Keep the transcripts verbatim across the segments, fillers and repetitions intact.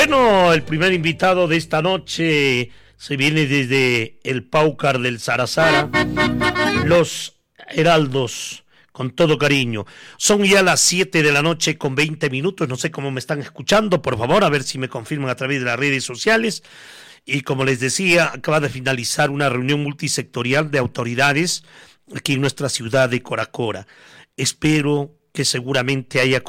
Bueno, el primer invitado de esta noche se viene desde el Paucar del Zarazara, los Heraldos, con todo cariño. Son ya las siete de la noche con veinte minutos, no sé cómo me están escuchando, por favor, a ver si me confirman a través de las redes sociales. Y como les decía, acaba de finalizar una reunión multisectorial de autoridades aquí en nuestra ciudad de Coracora. Espero que seguramente haya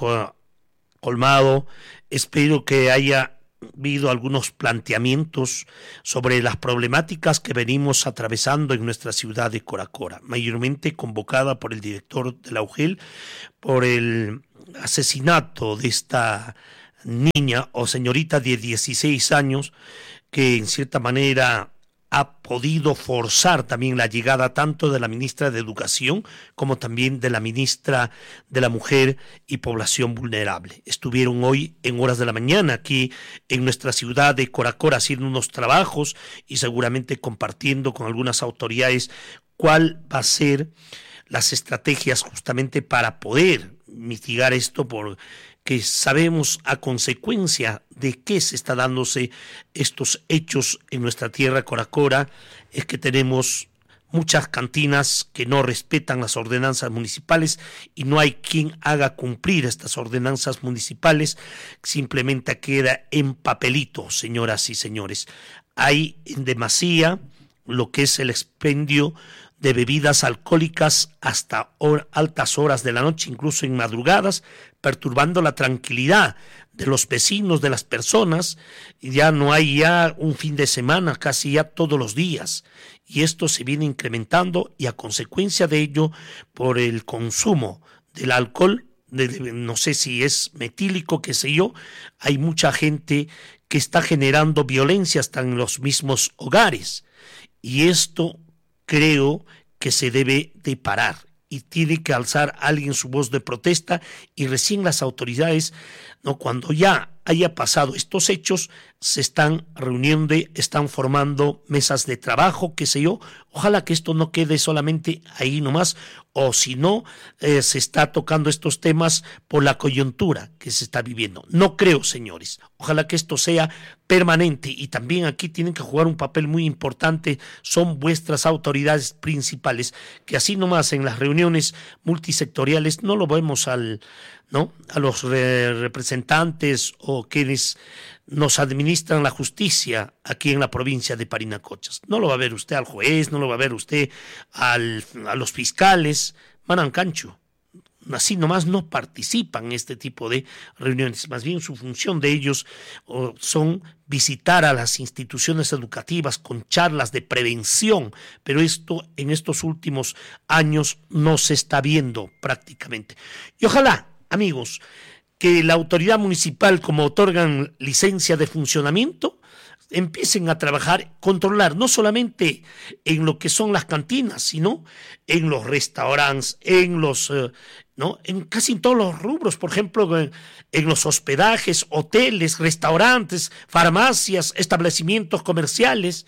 colmado, espero que haya habido algunos planteamientos sobre las problemáticas que venimos atravesando en nuestra ciudad de Coracora, mayormente convocada por el director de la U G E L por el asesinato de esta niña o señorita de dieciséis años que en cierta manera ha podido forzar también la llegada tanto de la ministra de Educación como también de la ministra de la Mujer y Población Vulnerable. Estuvieron hoy en horas de la mañana aquí en nuestra ciudad de Coracora haciendo unos trabajos y seguramente compartiendo con algunas autoridades cuál va a ser las estrategias justamente para poder mitigar esto, porque sabemos a consecuencia de qué se está dándose estos hechos en nuestra tierra Coracora, es que tenemos muchas cantinas que no respetan las ordenanzas municipales y no hay quien haga cumplir estas ordenanzas municipales, simplemente queda en papelito, señoras y señores. Hay en demasía lo que es el expendio de bebidas alcohólicas hasta hor- altas horas de la noche, incluso en madrugadas, perturbando la tranquilidad de los vecinos, de las personas. Ya no hay ya un fin de semana, casi ya todos los días. Y esto se viene incrementando y a consecuencia de ello, por el consumo del alcohol, de, de, no sé si es metílico, qué sé yo, hay mucha gente que está generando violencia hasta en los mismos hogares. Y esto creo que se debe de parar y tiene que alzar alguien su voz de protesta y recién las autoridades, no, cuando ya haya pasado estos hechos, se están reuniendo, están formando mesas de trabajo, qué sé yo. Ojalá que esto no quede solamente ahí nomás, o si no, eh, se está tocando estos temas por la coyuntura que se está viviendo. No creo, señores. Ojalá que esto sea permanente y también aquí tienen que jugar un papel muy importante, son vuestras autoridades principales, que así nomás en las reuniones multisectoriales no lo vemos al, ¿no? a los re- representantes o quienes nos administran la justicia aquí en la provincia de Parinacochas. No lo va a ver usted al juez, no lo va a ver usted al, a los fiscales. Manancancho, así nomás no participan en este tipo de reuniones. Más bien su función de ellos oh, son visitar a las instituciones educativas con charlas de prevención, pero esto en estos últimos años no se está viendo prácticamente. Y ojalá, amigos, que la autoridad municipal, como otorgan licencia de funcionamiento, empiecen a trabajar, controlar, no solamente en lo que son las cantinas, sino en los restaurantes, en los, eh, ¿no? en casi todos los rubros, por ejemplo, en, en los hospedajes, hoteles, restaurantes, farmacias, establecimientos comerciales.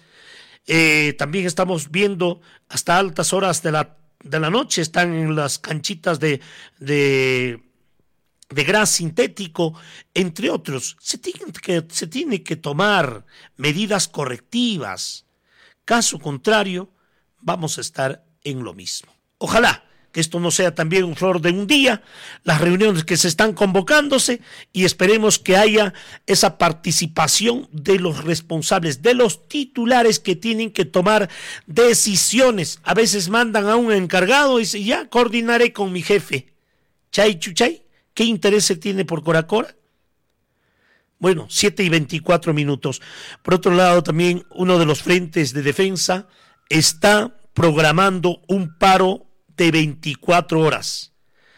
Eh, también estamos viendo hasta altas horas de la, de la noche, están en las canchitas de... de de gras sintético, entre otros. Se tiene que, se tiene que tomar medidas correctivas. Caso contrario, vamos a estar en lo mismo. Ojalá que esto no sea también un flor de un día, las reuniones que se están convocándose, y esperemos que haya esa participación de los responsables, de los titulares que tienen que tomar decisiones. A veces mandan a un encargado y dice, ya coordinaré con mi jefe. Chay chuchay. ¿Qué interés se tiene por Coracora? Bueno, siete y veinticuatro minutos. Por otro lado, también uno de los frentes de defensa está programando un paro de veinticuatro horas.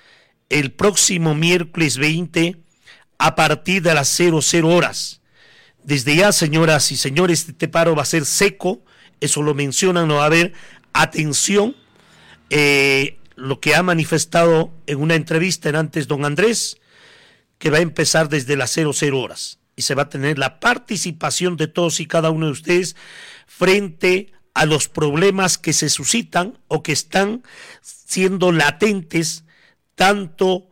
El próximo miércoles veinte, a partir de las cero cero horas. Desde ya, señoras y señores, este paro va a ser seco. Eso lo mencionan, no va a haber atención. Eh... Lo que ha manifestado en una entrevista en antes don Andrés, que va a empezar desde las cero cero horas y se va a tener la participación de todos y cada uno de ustedes frente a los problemas que se suscitan o que están siendo latentes tanto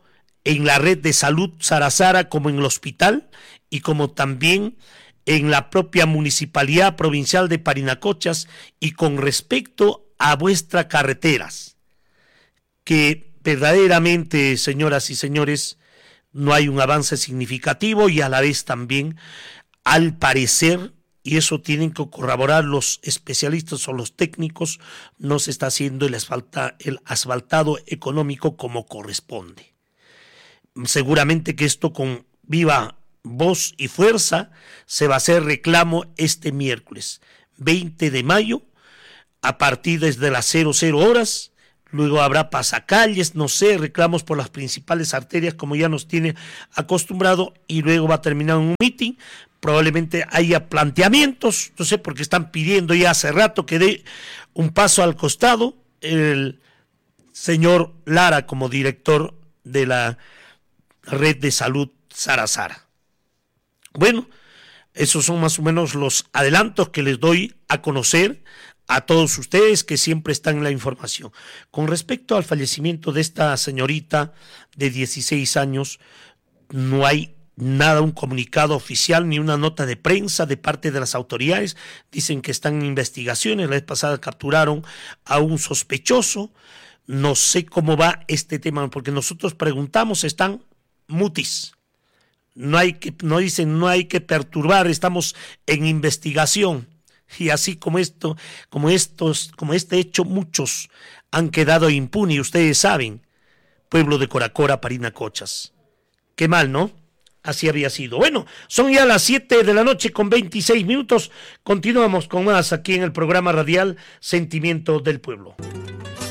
en la red de salud Sarasara como en el hospital y como también en la propia Municipalidad Provincial de Parinacochas y con respecto a vuestras carreteras, que verdaderamente, señoras y señores, no hay un avance significativo y a la vez también, al parecer, y eso tienen que corroborar los especialistas o los técnicos, no se está haciendo el, asfalta, el asfaltado económico como corresponde. Seguramente que esto con viva voz y fuerza se va a hacer reclamo este miércoles veinte de mayo a partir desde las cero cero horas. Luego habrá pasacalles, no sé, reclamos por las principales arterias como ya nos tiene acostumbrado, y luego va a terminar un meeting. Probablemente haya planteamientos, no sé, porque están pidiendo ya hace rato que dé un paso al costado el señor Lara como director de la red de salud Sarasara. Bueno, esos son más o menos los adelantos que les doy a conocer a todos ustedes que siempre están en la información. Con respecto al fallecimiento de esta señorita de dieciséis años, no hay nada, un comunicado oficial ni una nota de prensa de parte de las autoridades. Dicen que están en investigaciones. La vez pasada capturaron a un sospechoso. No sé cómo va este tema, porque nosotros preguntamos, están mutis. No hay que, no dicen, no hay que perturbar, estamos en investigación. Y así como esto, como estos, como este hecho, muchos han quedado impunes, ustedes saben, pueblo de Coracora, Parinacochas. Qué mal, ¿no? Así había sido. Bueno, son ya las siete de la noche con veintiséis minutos. Continuamos con más aquí en el programa radial Sentimiento del Pueblo.